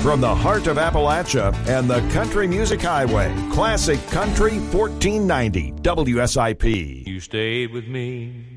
From the heart of Appalachia and the Country Music Highway, Classic Country 1490 WSIP. You stayed with me